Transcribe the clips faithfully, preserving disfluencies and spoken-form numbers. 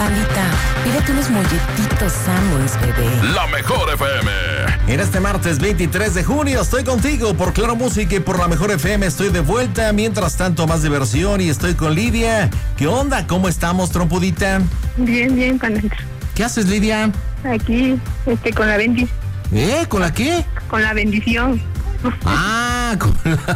Pandita, pídete unos molletitos Samuels, bebé. La Mejor F M. En este martes veintitrés de junio estoy contigo por Claro Música y por La Mejor F M. Estoy de vuelta. Mientras tanto, más diversión y estoy con Lidia. ¿Qué onda? ¿Cómo estamos, trompudita? Bien, bien, Pandita. ¿Qué haces, Lidia? Aquí, este, con la bendición. ¿Eh? ¿Con la qué? Con la bendición. Ah, con la...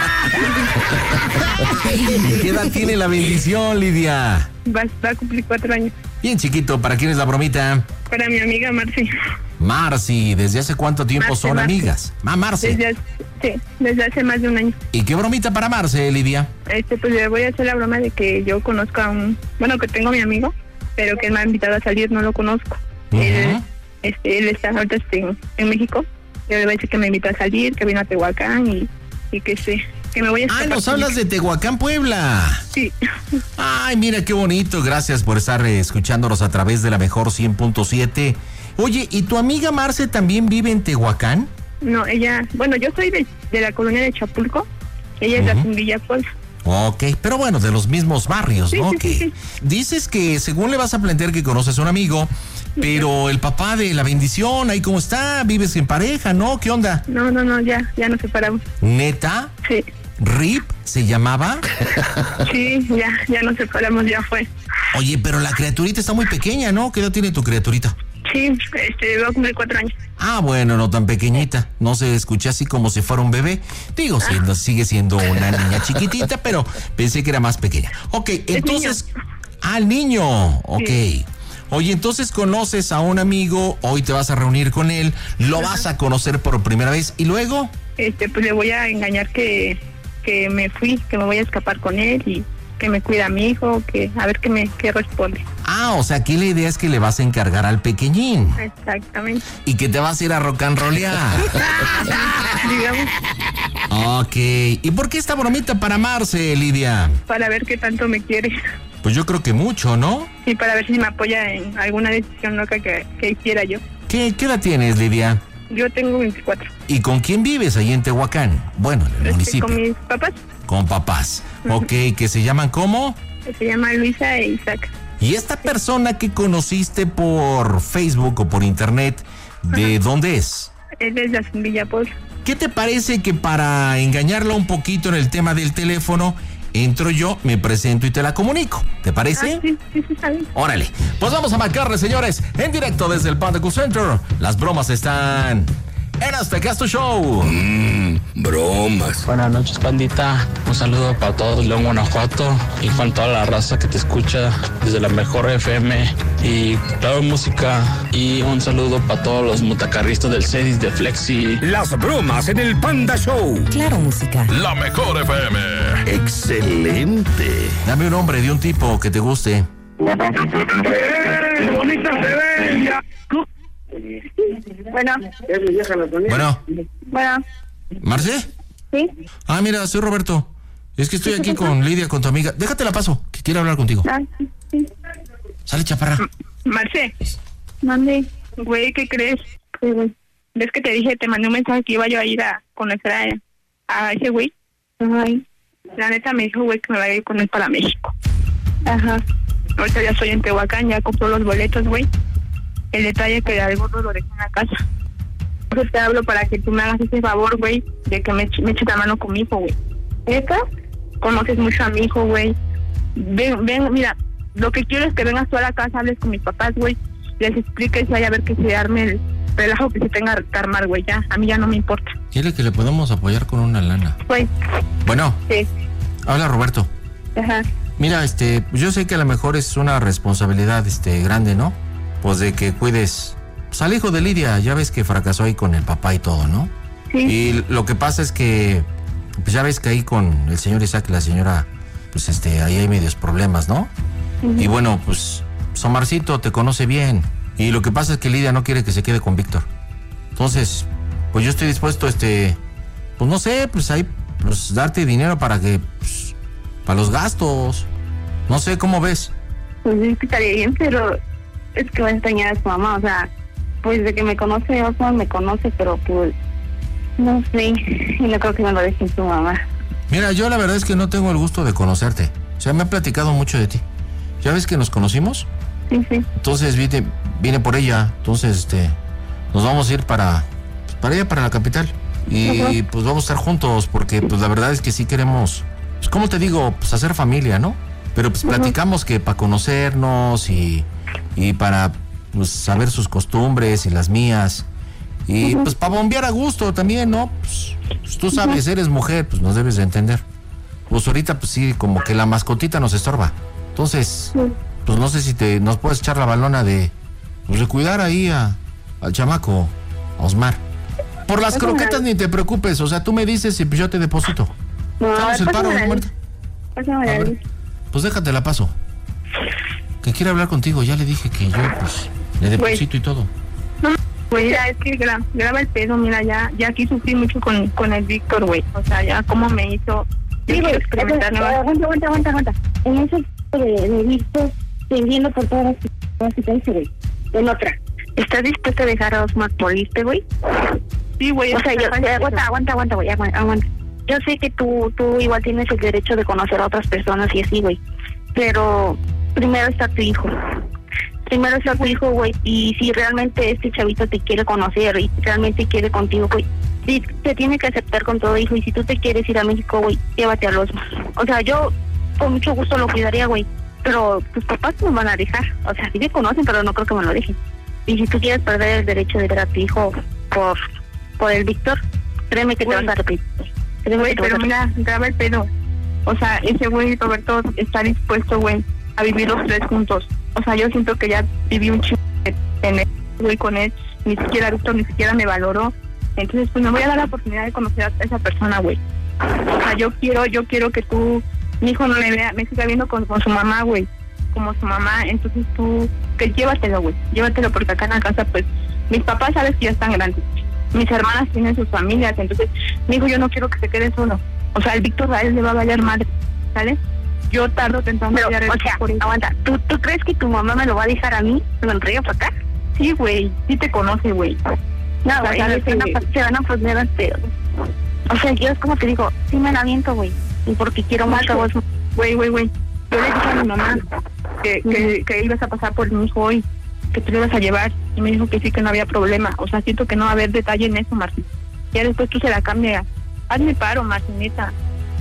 ¿Y qué edad tiene la bendición, Lidia? Va, va a cumplir cuatro años. Bien chiquito. ¿Para quién es la bromita? Para mi amiga Marci. Marci. ¿Desde hace cuánto tiempo Marce, son Marce. amigas? Ah, Marci. Desde hace, sí, desde hace más de un año. ¿Y qué bromita para Marce, Lidia? Este, pues le voy a hacer la broma de que yo conozco a un... Bueno, que tengo a mi amigo, pero que él me ha invitado a salir, no lo conozco. Uh-huh. Él, este, él está ahorita en, en México. Yo le voy a decir que me invitó a salir, que vino a Tehuacán y, y que sí, que me voy a escapar. Ah, nos hablas de Tehuacán, Puebla. Sí. Ay, mira qué bonito. Gracias por estar eh, escuchándonos a través de la Mejor cien punto siete. Oye, ¿y tu amiga Marce también vive en Tehuacán? No, ella... Bueno, yo soy de, de la colonia de Chapulco. Ella es Uh-huh. de Villapol. Ok, pero bueno, de los mismos barrios, Sí, ¿no? sí, que sí, sí. Dices que según le vas a plantear que conoces a un amigo, pero el papá de la bendición, ahí cómo está, vives en pareja, ¿no? ¿Qué onda? No, no, no, ya, ya nos separamos. ¿Neta? Sí, ¿Rip se llamaba? sí, ya, ya nos separamos, ya fue. Oye, pero la criaturita está muy pequeña, ¿no? ¿Qué edad tiene tu criaturita? Sí, este, va a cumplir cuatro años. Ah, bueno, no tan pequeñita. No se escucha así como si fuera un bebé. Digo, siendo, sigue siendo una niña chiquitita, pero pensé que era más pequeña. Ok, entonces... Ah, el niño. Ok. Sí. Oye, entonces conoces a un amigo, hoy te vas a reunir con él, lo vas a conocer por primera vez y luego... Este, pues le voy a engañar que, que me fui, que me voy a escapar con él y que me cuida a mi hijo, que a ver qué me qué responde. Ah, o sea, aquí la idea es que le vas a encargar al pequeñín Exactamente. y que te vas a ir a rock and rollear. Digamos, Ok. ¿Y por qué esta bromita para Marce, Lidia? para ver qué tanto me quiere. Pues yo creo que mucho, ¿no? Y para ver si me apoya en alguna decisión loca que, que hiciera yo. ¿Qué, qué edad tienes, Lidia? Yo tengo veinticuatro. ¿Y con quién vives ahí en Tehuacán? Bueno, en el Este, municipio. con mis papás. Con papás. Ok, ¿que se llaman cómo? Se llama Luisa e Isaac. Y esta persona que conociste por Facebook o por internet, ¿de Ajá. dónde es? Él es de Villapol. ¿Qué te parece que para engañarla un poquito en el tema del teléfono, entro yo, me presento y te la comunico? ¿Te parece? Ah, sí, sí, sí, está bien. Órale, pues vamos a marcarle, señores, en directo desde el Panda Cool Center. Las bromas están en Aztecasto Show. Mmm, bromas. Buenas noches, pandita. Un saludo para todos León, Guanajuato y para toda la raza que te escucha desde la Mejor F M y Claro Música. Y un saludo para todos los mutacarristas del Cedis de Flexi. Las bromas en el Panda Show. Claro Música. La Mejor F M. Excelente. Dame un nombre de un tipo que te guste. Bueno, Bueno, bueno, ¿Marce? sí. Ah, mira, soy Roberto. Es que estoy aquí con Lidia, con tu amiga. Déjate la paso, que quiere hablar contigo. Ah, sí, sí. Sale, chaparra. Marce, mande. Güey, ¿qué crees? Sí, güey. ¿Ves que te dije, te mandé un mensaje que iba yo a ir a conocer a, a ese güey? Ay. La neta me dijo, güey, que me vaya a ir con él para México. Ajá. Ahorita ya estoy en Tehuacán, ya compró los boletos, güey. El detalle es que al gordo lo dejé en la casa. Yo te hablo para que tú me hagas ese favor, güey, de que me, eche- me eches la mano con mi hijo, güey. ¿Esta? Conoces mucho a mi hijo, güey. Ven, ven, mira, lo que quiero es que vengas tú a la casa, hables con mis papás, güey, les expliques y vaya a ver que se arme el relajo que se tenga que armar, güey, ya. A mí ya no me importa. Dile que le podemos apoyar con una lana. Güey, Bueno, sí. habla Roberto. Ajá. Mira, este, yo sé que a lo mejor es una responsabilidad, este, grande, ¿no? Pues de que cuides, pues, al hijo de Lidia, ya ves que fracasó ahí con el papá y todo, ¿no? Sí. Y lo que pasa es que, pues ya ves que ahí con el señor Isaac y la señora, pues este, ahí hay medios problemas, ¿no? Uh-huh. Y bueno, pues, Somarcito te conoce bien. Y lo que pasa es que Lidia no quiere que se quede con Víctor. Entonces, pues yo estoy dispuesto, este, pues no sé, pues ahí, pues darte dinero para que, pues, para los gastos. No sé, ¿cómo ves? Pues sí, que estaría bien, pero es que va a extrañar a su mamá, o sea, pues de que me conoce, Osman me conoce, pero pues, no sé, y no creo que me lo deje su mamá. Mira, yo la verdad es que no tengo el gusto de conocerte. O sea, me ha platicado mucho de ti. ¿Ya ves que nos conocimos? Sí, sí. Entonces vine, vine por ella. Entonces, este, nos vamos a ir para, para allá, para la capital. Y uh-huh. pues vamos a estar juntos porque pues la verdad es que sí queremos, pues como te digo, pues hacer familia, ¿no? Pero pues uh-huh. platicamos que para conocernos y, y para pues saber sus costumbres y las mías. Y uh-huh. pues para bombear a gusto también, ¿no? Pues, pues tú sabes, uh-huh. eres mujer, pues nos debes de entender. Pues ahorita pues sí, como que la mascotita nos estorba. Entonces, uh-huh. pues no sé si te nos puedes echar la balona de, pues de cuidar ahí a, al chamaco, a Osmar. Por las pásame croquetas ni te preocupes, o sea, tú me dices y pues yo te deposito. No, ¿Estamos el paro, Marta? Pásame. Pues déjate la paso. Que quiere hablar contigo, ya le dije que yo pues le deposito wey. Y todo. No, güey, ya es que gra, graba el pedo, mira, ya ya aquí sufrí mucho con, con el Víctor, güey. O sea, ya como me hizo... Yo sí, quiero experimentar nuevas... Aguanta, aguanta, aguanta, aguanta. En eso de, de Víctor, viendo por todas las que te dice, güey. En otra. ¿Estás dispuesta a dejar a Osmar por irte, güey? Sí, güey. O sea, yo, aguanta, aguanta, aguanta, güey, aguanta, aguanta. Yo sé que tú, tú igual tienes el derecho de conocer a otras personas y así, güey. Pero primero está tu hijo. Primero está tu hijo, güey. Y si realmente este chavito te quiere conocer y realmente quiere contigo, güey, sí, te tiene que aceptar con todo, hijo. Y si tú te quieres ir a México, güey, llévate a Osmar. O sea, yo con mucho gusto lo cuidaría, güey. Pero tus papás no van a dejar. O sea, sí te conocen, pero no creo que me lo dejen. Y si tú quieres perder el derecho de ver a tu hijo por... por el Víctor, créeme que bueno, te vas a repetir. Güey, pero mira, graba el pedo. O sea, ese güey Roberto está dispuesto, güey, a vivir los tres juntos. O sea, yo siento que ya viví un chico en él, güey, con él. Ni siquiera Víctor, ni siquiera me valoró. Entonces, pues me voy a dar la oportunidad de conocer a esa persona, güey. O sea, yo quiero, yo quiero que tú, mi hijo no me vea, me siga viendo con, con su mamá, güey. Como su mamá. Entonces tú, que llévatelo, güey. Llévatelo porque acá en la casa, pues, mis papás sabes que ya están grandes. Mis hermanas tienen sus familias, entonces mi hijo yo no quiero que se quede solo. O sea, el Víctor a él le va a valer madre, ¿sale? Yo tardo o temprano voy a regresar. O sea, por eso. Aguanta, ¿tú, ¿tú crees que tu mamá me lo va a dejar a mí? ¿Me lo entrega para acá? Sí, güey, sí te conoce, güey. No, güey, se, se, se van a poner al pedo. O sea, yo es como te digo, sí me la viento, güey, y porque quiero más a vos. Güey, güey, güey, yo le dije a mi mamá que, que, que ibas a pasar por mi hijo hoy, que te lo ibas a llevar, y me dijo que sí, que no había problema. O sea, siento que no va a haber detalle en eso, Martín. Ya después tú se la cambias. Hazme paro, Martineta.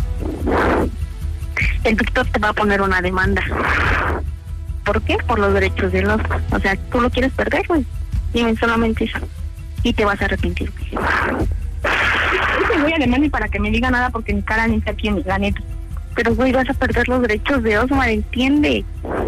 El Víctor te va a poner una demanda. ¿Por qué? Por los derechos de los... O sea, tú lo quieres perder, güey. Dime solamente eso. Y te vas a arrepentir, güey. Yo te voy a demandar para que me diga nada porque mi cara ni se tiene, la neta. Pero, güey, vas a perder los derechos de Osmar, ¿entiende?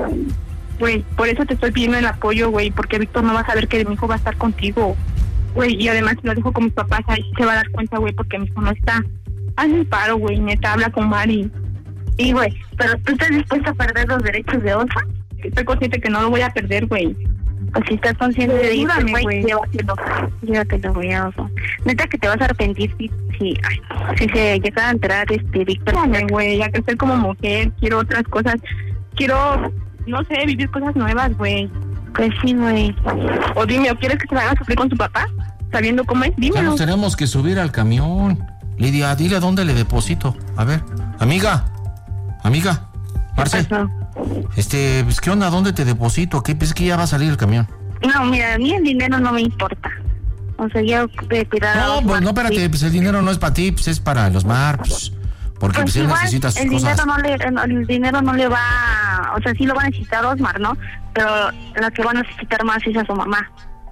Güey, por eso te estoy pidiendo el apoyo, güey, porque Víctor no va a saber que mi hijo va a estar contigo. Güey, y además si lo dejo con mis papás, ahí se va a dar cuenta, güey, porque mi hijo no está. Hazme un paro, güey, neta, habla con Mari. Sí, güey, pero ¿tú estás dispuesta a perder los derechos de Osmar? Estoy consciente que no lo voy a perder, güey. Pues si estás consciente de eso, güey, llévatelo. Llévatelo, güey, Oso. Neta que te vas a arrepentir si, si, ay, si se llega a enterar este Víctor. Güey, ya que estoy como mujer, quiero otras cosas. Quiero... no sé, vivir cosas nuevas, güey. Pues sí, güey. O dime, ¿o quieres que se haga sufrir con su papá? Sabiendo cómo es, dímelo. Ya nos tenemos que subir al camión. Lidia, dile a dónde le deposito. A ver, amiga, amiga, Marce. Este, pues, ¿qué onda? ¿Dónde te deposito? ¿Qué? Pues que ya va a salir el camión. No, mira, a mí el dinero no me importa. O sea, yo de cuidar. No, pues no, espérate, pues el dinero no es para ti, pues es para los Mar, pues. Porque pues, pues él necesita sus el cosas. Dinero no le, el dinero no le va, o sea, sí lo va a necesitar Osmar, ¿no? Pero la que va a necesitar más es a su mamá.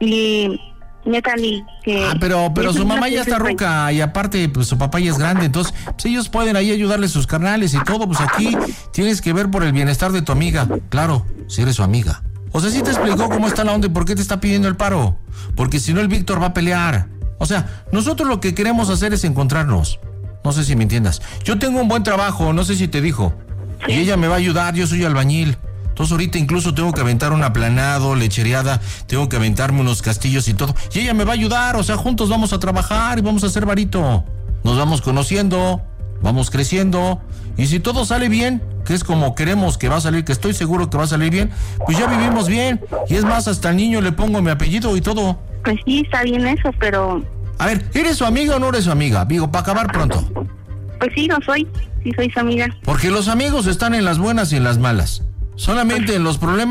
Y neta, ni que... Ah, pero, pero su mamá ya está ruca y aparte, pues su papá ya es grande, entonces, pues ellos pueden ahí ayudarle sus carnales y todo, pues aquí tienes que ver por el bienestar de tu amiga. Claro, si eres su amiga. O sea, sí te explicó cómo está la onda y por qué te está pidiendo el paro. Porque si no el Víctor va a pelear. O sea, nosotros lo que queremos hacer es encontrarnos. No sé si me entiendas. Yo tengo un buen trabajo, no sé si te dijo. Y ella me va a ayudar, yo soy albañil. Entonces ahorita incluso tengo que aventar un aplanado, lechereada, tengo que aventarme unos castillos y todo. Y ella me va a ayudar, o sea, juntos vamos a trabajar y vamos a hacer varito. Nos vamos conociendo, vamos creciendo. Y si todo sale bien, que es como queremos que va a salir, que estoy seguro que va a salir bien, pues ya vivimos bien. Y es más, hasta al niño le pongo mi apellido y todo. Pues sí, está bien eso, pero... A ver, ¿eres su amiga o no eres su amiga? Digo, para acabar pronto. Pues sí, no soy. Sí soy su amiga. Porque los amigos están en las buenas y en las malas. Solamente en los problemas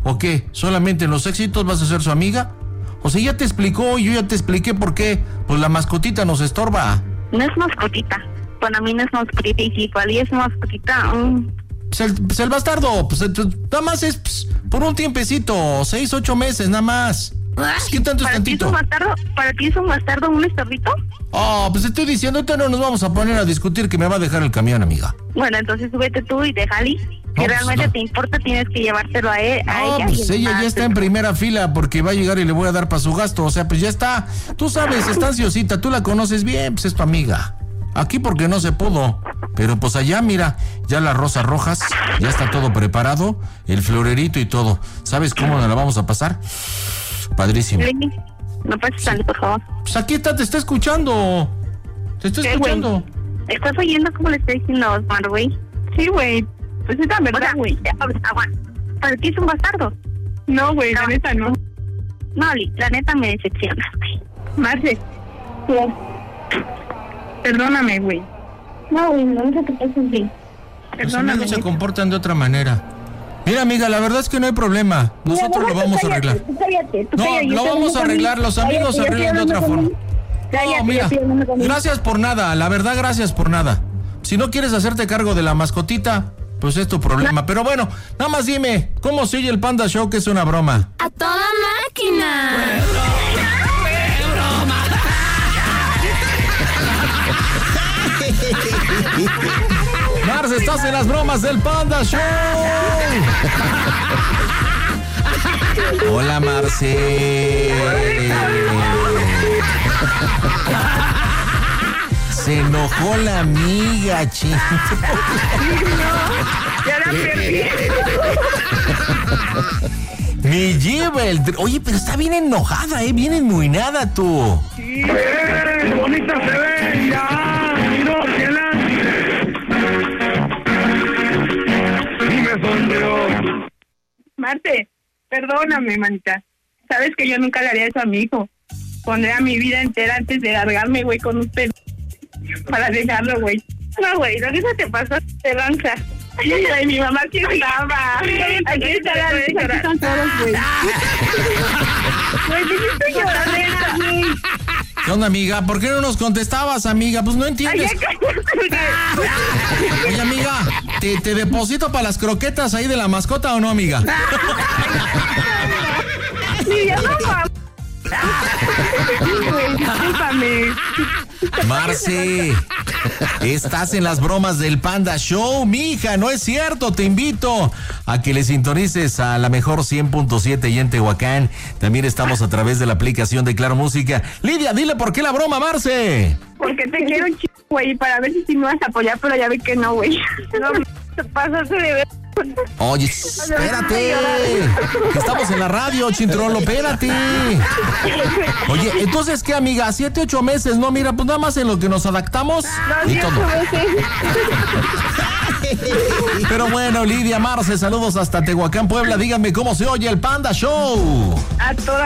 ¿O qué? ¿Solamente en los éxitos vas a ser su amiga? O sea, ya te explicó y yo ya te expliqué por qué. Pues la mascotita nos estorba. No es mascotita. Para mí no es mascotita y si para mí es mascotita... Mm. Pues el, pues el bastardo, pues nada más es pues, por un tiempecito, seis, ocho meses, nada más. Pues, ¿qué tanto es ¿Para ti es tantito? un bastardo? ¿Para ti es un bastardo un estorbito? Oh, pues estoy diciendo, ahorita no nos vamos a poner a discutir que me va a dejar el camión, amiga. Bueno, entonces súbete tú y déjale. Si pues, realmente no. te importa, tienes que llevártelo a, él, a No, ella. pues y ella ya está en primera fila porque va a llegar y le voy a dar para su gasto. O sea, pues ya está. Tú sabes, está ansiosita, tú la conoces bien, pues es tu amiga. Aquí porque no se pudo. Pero pues allá, mira, ya las rosas rojas, ya está todo preparado, el florerito y todo. ¿Sabes cómo nos la vamos a pasar? Padrísimo. Lenny, no pases salir, por favor. Pues aquí está, te está escuchando. Te estoy ¿Qué, escuchando. güey? ¿Estás oyendo cómo le estoy diciendo a Osmar, güey? Sí, güey. Pues es la verdad, güey. Aguanta. ¿Para ti es un bastardo? No, güey, la neta no. No, Li, la neta me decepcionas, güey. Marce. Perdóname, güey. No, güey, no sé qué pasa, sí. Los amigos se comportan de otra manera. Mira, amiga, la verdad es que no hay problema. Nosotros Mira, lo vamos a cállate, arreglar. tú cállate, tú No, cállate, yo lo estoy vamos a hablando arreglar. conmigo. Los amigos se Cállate, yo arreglan de estoy otra hablando forma. conmigo. Cállate, No, yo mira, estoy hablando conmigo. gracias por nada. La verdad, gracias por nada. Si no quieres hacerte cargo de la mascotita, pues es tu problema. Pero bueno, nada más dime, ¿cómo se oye el Panda Show, que es una broma? ¡A toda máquina! Marce, estás en las bromas del Panda Show. Hola, Marce. Se enojó la amiga, ching. Ya la perdí. Me lleva el... dr- Oye, pero está bien enojada, ¿eh? Bien enmuinada tú. Sí. ¡Qué bonita se ve! ¡Ya! ¡Miro, ciela! Y me sonrió. Marte, perdóname, manita. Sabes que yo nunca le haría eso a mi hijo. Pondría mi vida entera antes de largarme, güey, con un pedo. Para dejarlo, güey. No, güey, lo que eso te pasó, te lanza. Ay, mi mamá aquí estaba. Aquí está la luz, aquí están todos, güey. Güey, ¿qué estoy llorando, güey? ¿Qué onda, amiga? ¿Por qué no nos contestabas, amiga? Pues no Ay, entiendes. ya cállate. Oye, amiga, ¿te, te deposito para las croquetas ahí de la mascota o no, amiga? Sí, ya no, mamá. Güey, discúlpame. Marce, estás en las bromas del Panda Show, mija, no es cierto. Te invito a que le sintonices a la mejor cien punto siete y en Tehuacán. También estamos a través de la aplicación de Claro Música. Lidia, dile por qué la broma, Marce. Porque te quiero un chico, güey, para ver si sí me vas a apoyar, pero ya vi que no, güey. No, te pasaste de ver. Oye, espérate, que estamos en la radio, Chintrolo, espérate. Oye, entonces, ¿qué, amiga? Siete, ocho meses, ¿no? Mira, pues nada más en lo que nos adaptamos No, y sí, todo. veces. Pero bueno, Lidia, Marce, saludos hasta Tehuacán, Puebla. Díganme cómo se oye el Panda Show. A toda